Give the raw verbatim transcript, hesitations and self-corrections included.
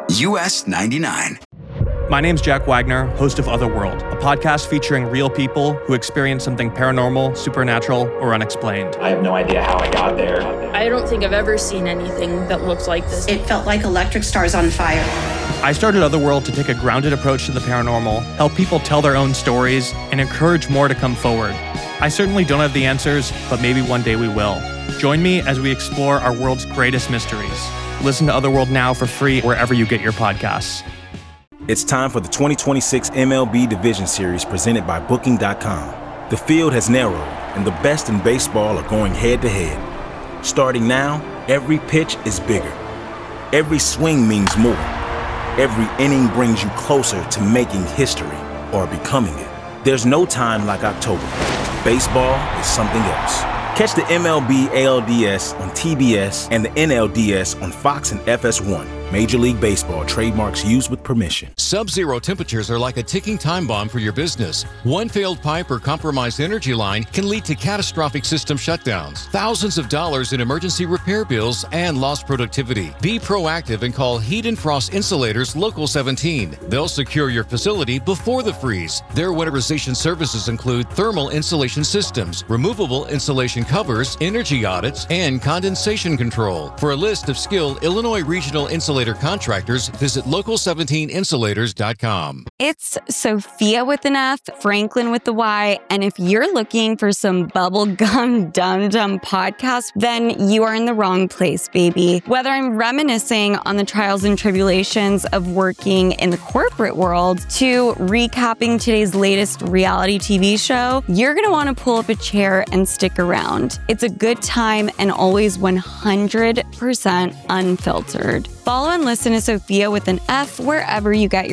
U S ninety-nine. My name's Jack Wagner, host of Otherworld, a podcast featuring real people who experience something paranormal, supernatural, or unexplained. I have no idea how I got there. I don't think I've ever seen anything that looks like this. It felt like electric stars on fire. I started Otherworld to take a grounded approach to the paranormal, help people tell their own stories, and encourage more to come forward. I certainly don't have the answers, but maybe one day we will. Join me as we explore our world's greatest mysteries. Listen to Otherworld now for free wherever you get your podcasts. It's time for the twenty twenty-six M L B Division Series presented by Booking dot com. The field has narrowed, and the best in baseball are going head-to-head. Starting now, every pitch is bigger. Every swing means more. Every inning brings you closer to making history or becoming it. There's no time like October. Baseball is something else. Catch the M L B A L D S on T B S and the N L D S on Fox and F S one. Major League Baseball trademarks used with permission. Sub-zero temperatures are like a ticking time bomb for your business. One failed pipe or compromised energy line can lead to catastrophic system shutdowns, thousands of dollars in emergency repair bills, and lost productivity. Be proactive and call Heat and Frost Insulators Local seventeen. They'll secure your facility before the freeze. Their winterization services include thermal insulation systems, removable insulation covers, energy audits, and condensation control. For a list of skilled Illinois regional insulators contractors, visit local seventeen insulators dot com. It's Sophia with an F, Franklin with the Y, and if you're looking for some bubblegum dum-dum podcast, then you are in the wrong place, baby. Whether I'm reminiscing on the trials and tribulations of working in the corporate world to recapping today's latest reality T V show, you're going to want to pull up a chair and stick around. It's a good time and always one hundred percent unfiltered. Follow and listen to Sophia with an F wherever you get your